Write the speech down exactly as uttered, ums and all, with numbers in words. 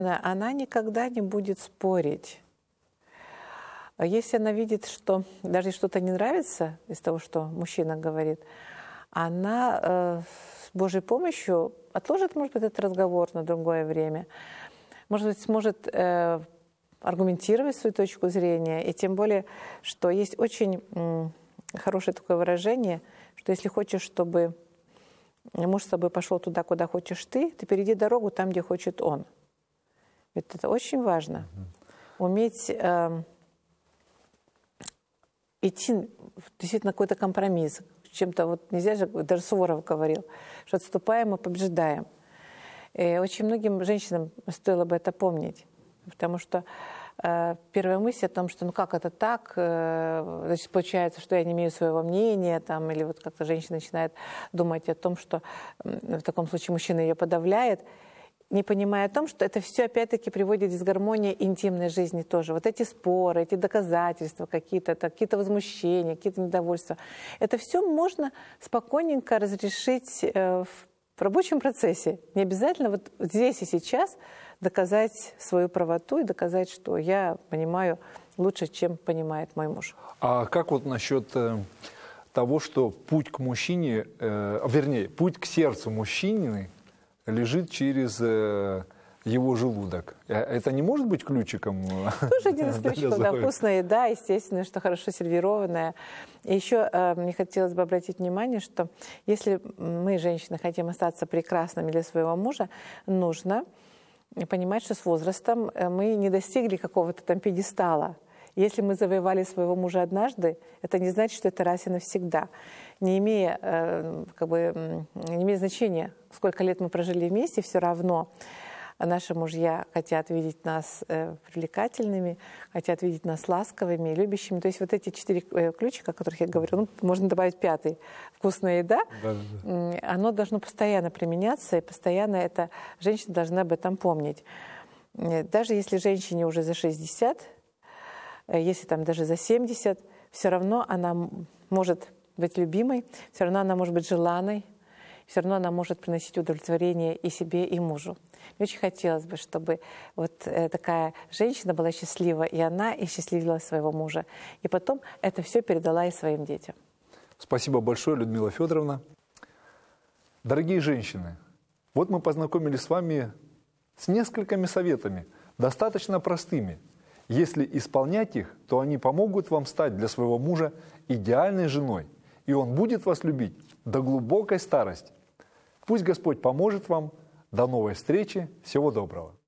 Она никогда не будет спорить. Если она видит, что даже что-то не нравится из того, что мужчина говорит, она э, с Божьей помощью отложит, может быть, этот разговор на другое время. Может быть, сможет э, аргументировать свою точку зрения. И тем более, что есть очень э, хорошее такое выражение, что если хочешь, чтобы муж с тобой пошел туда, куда хочешь ты, ты перейди дорогу там, где хочет он. Ведь это очень важно. Mm-hmm. Уметь э, идти действительно какой-то компромисс. Чем-то вот нельзя же, даже Суворов говорил, что отступаем и побеждаем. И очень многим женщинам стоило бы это помнить. Потому что э, первая мысль о том, что ну как это так, э, значит, получается, что я не имею своего мнения, там, или вот как-то женщина начинает думать о том, что э, в таком случае мужчина ее подавляет, не понимая о том, что это все опять-таки приводит к дисгармонии интимной жизни тоже. Вот эти споры, эти доказательства какие-то, какие-то возмущения, какие-то недовольства. Это все можно спокойненько разрешить э, в рабочем процессе. Не обязательно вот здесь и сейчас доказать свою правоту и доказать, что я понимаю лучше, чем понимает мой муж. А как вот насчет э, того, что путь к мужчине, э, вернее, путь к сердцу мужчины лежит через э, его желудок. Это не может быть ключиком? Тоже один из ключиков, да, вкусная еда, естественно, что хорошо сервированная. И еще э, мне хотелось бы обратить внимание, что если мы, женщины, хотим остаться прекрасными для своего мужа, нужно понимать, что с возрастом мы не достигли какого-то там пьедестала. Если мы завоевали своего мужа однажды, это не значит, что это раз и навсегда. Не имея, э, как бы, не имеет значения, сколько лет мы прожили вместе, все равно наши мужья хотят видеть нас э, привлекательными, хотят видеть нас ласковыми, любящими. То есть вот эти четыре э, ключика, о которых я говорю, ну, можно добавить пятый, вкусная еда, да, да, да. Оно должно постоянно применяться, и постоянно это, женщина должна об этом помнить. Даже если женщине уже за шестьдесят, если там даже за семьдесят, все равно она может быть любимой, все равно она может быть желанной, все равно она может приносить удовлетворение и себе, и мужу. Мне очень хотелось бы, чтобы вот такая женщина была счастлива, и она и счастливила своего мужа. И потом это все передала и своим детям. Спасибо большое, Людмила Федоровна. Дорогие женщины, вот мы познакомились с вами с несколькими советами, достаточно простыми. Если исполнять их, то они помогут вам стать для своего мужа идеальной женой, и он будет вас любить до глубокой старости. Пусть Господь поможет вам. До новой встречи. Всего доброго.